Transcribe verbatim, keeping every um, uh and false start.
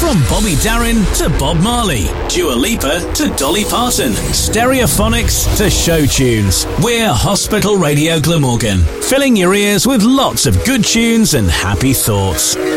From Bobby Darin to Bob Marley, Dua Lipa to Dolly Parton, Stereophonics to show tunes. We're Hospital Radio Glamorgan, filling your ears with lots of good tunes and happy thoughts.